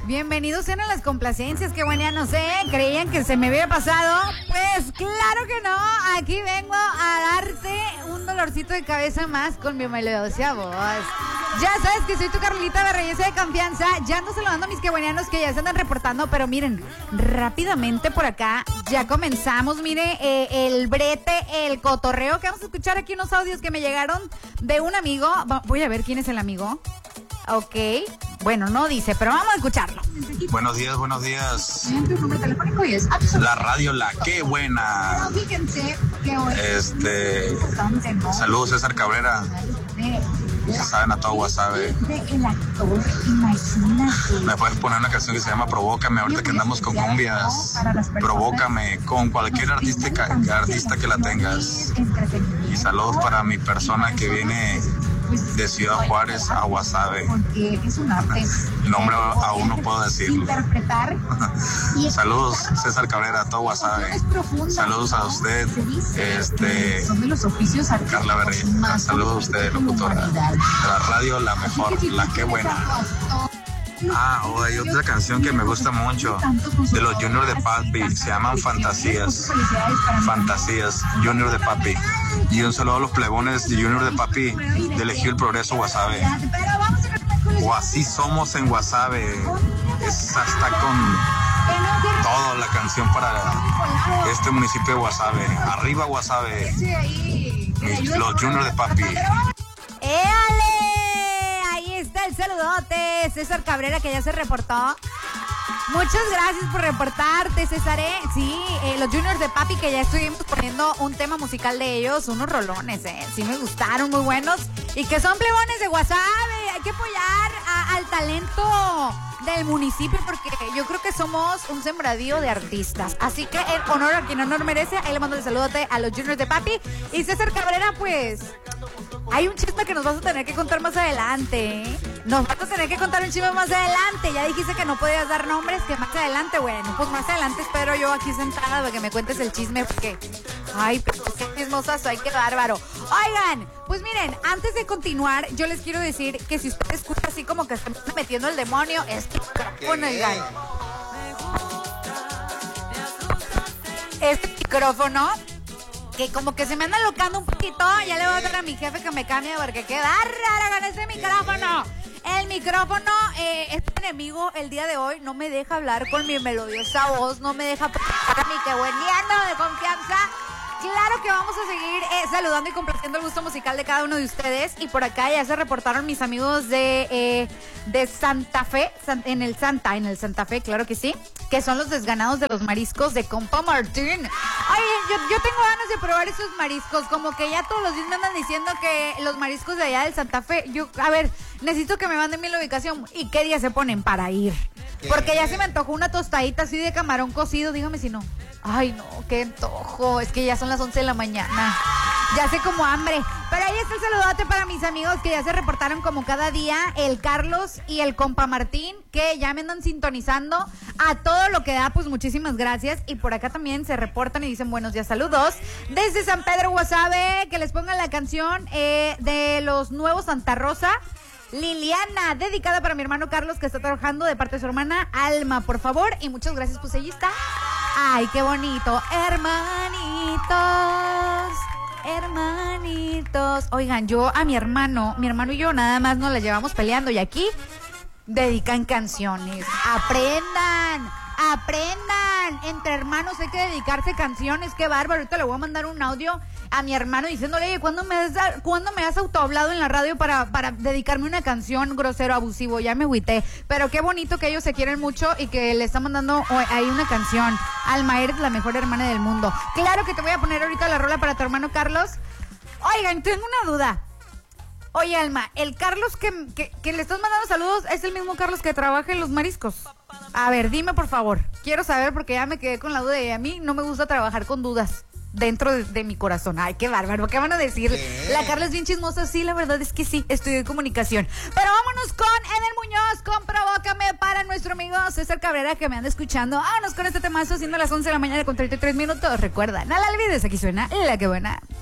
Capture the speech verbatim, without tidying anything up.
Bienvenidos sean a las complacencias, qué buena, no sé, creían que se me había pasado. Pues claro que no, aquí vengo a darte un dolorcito de cabeza más con mi melodiosa voz. Ya sabes que soy tu Carlita de Reyes de confianza. Ya ando saludando a mis quebuenianos que ya se andan reportando, pero miren, rápidamente por acá ya comenzamos. Mire, eh, el brete, el cotorreo que vamos a escuchar aquí, unos audios que me llegaron de un amigo. Voy a ver quién es el amigo. Ok, bueno, no dice, pero vamos a escucharlo. Buenos días, buenos días. La radio, la qué buena. Este, saludos César Cabrera. Ya saben, a todo Guasave. Me puedes poner una canción que se llama Provócame, ahorita que andamos con cumbias. Provócame con cualquier artista, artista que la tengas. Y saludos para mi persona que viene de Ciudad Juárez a Guasave. El nombre aún no puedo decirlo. Saludos César Cabrera, a todo Guasave. Saludos a usted, este, Carla Berría. Saludos a usted, locutora de la radio, la mejor, la que buena. Ah, oh, hay otra canción que me gusta mucho de los Junior de Papi, se llaman Fantasías. Fantasías, Junior de Papi. Y un saludo a los plebones de Junior de Papi de Elegir el Progreso, Guasave. O así somos en Guasave. Es hasta con todo la canción para este municipio de Guasave. Arriba Guasave. Los Junior de Papi. ¡Éale! Ahí está el saludote, César Cabrera, que ya se reportó. Muchas gracias por reportarte, César. ¿eh? Sí, eh, los Juniors de Papi, que ya estuvimos poniendo un tema musical de ellos, unos rolones, ¿eh? Sí me gustaron, muy buenos. Y que son plebones de Guasave. Hay que apoyar a, al talento del municipio, porque yo creo que somos un sembradío de artistas. Así que en honor a quien honor merece, ahí le mando el saludote a los Juniors de Papi. Y César Cabrera, pues, hay un chisme que nos vas a tener que contar más adelante, ¿eh? Nos vas a tener que contar un chisme más adelante. Ya dijiste que no podías dar nombres, que más adelante, bueno, pues más adelante espero yo aquí sentada para que me cuentes el chisme, porque, ay, pero qué chismosazo, ay, qué bárbaro. Oigan, pues miren, antes de continuar, yo les quiero decir que si usted escucha así como que está metiendo el demonio, es que, bueno, oigan, este micrófono, que como que se me anda locando un poquito, ya le voy a dar a mi jefe que me cambie porque queda rara con este micrófono. El micrófono eh, es mi enemigo el día de hoy, no me deja hablar con mi melodiosa voz, no me deja presentar a mi quebueniano de confianza. Claro que vamos a seguir eh, saludando y complaciendo el gusto musical de cada uno de ustedes. Y por acá ya se reportaron mis amigos de, eh, de Santa Fe, San, en el Santa, en el Santa Fe, claro que sí, que son los desganados de los mariscos de Compa Martín. Ay, yo, yo tengo ganas de probar esos mariscos, como que ya todos los días me andan diciendo que los mariscos de allá del Santa Fe, yo, a ver, necesito que me manden mi ubicación y qué día se ponen para ir. Porque ya se me antojó una tostadita así de camarón cocido, dígame si no. Ay, no, qué antojo. Es que ya son las once de la mañana. Ya sé como hambre. Pero ahí está el saludote para mis amigos que ya se reportaron como cada día. El Carlos y el compa Martín, que ya me andan sintonizando a todo lo que da. Pues muchísimas gracias. Y por acá también se reportan y dicen buenos días, saludos. Desde San Pedro, Guasave, que les pongan la canción eh, de los nuevos Santa Rosa. Liliana, dedicada para mi hermano Carlos, que está trabajando de parte de su hermana Alma, por favor. Y muchas gracias, pues ahí está. Ay, qué bonito. Hermanitos, hermanitos. Oigan, yo a mi hermano, mi hermano y yo nada más nos la llevamos peleando. Y aquí dedican canciones. Aprendan, aprendan. Entre hermanos hay que dedicarse canciones. Qué bárbaro. Ahorita le voy a mandar un audio a mi hermano diciéndole, oye, ¿cuándo me has, ¿cuándo me has autohablado en la radio para, para dedicarme una canción grosero, abusivo? Ya me agüité. Pero qué bonito que ellos se quieren mucho y que le están mandando oh, ahí una canción. Alma, eres la mejor hermana del mundo. Claro que te voy a poner ahorita la rola para tu hermano Carlos. Oigan, tengo una duda. Oye, Alma, el Carlos que, que, que le estás mandando saludos es el mismo Carlos que trabaja en los mariscos. A ver, dime por favor. Quiero saber porque ya me quedé con la duda y a mí no me gusta trabajar con dudas dentro de, de mi corazón. Ay, qué bárbaro, ¿qué van a decir? ¿Qué? La Carla es bien chismosa, sí, la verdad es que sí, estudié comunicación. Pero vámonos con Eder Muñoz, con Provócame, para nuestro amigo César Cabrera, que me anda escuchando. Vámonos con este temazo, siendo las once de la mañana con treinta y tres minutos. Recuerda, no la olvides, aquí suena La Que Buena.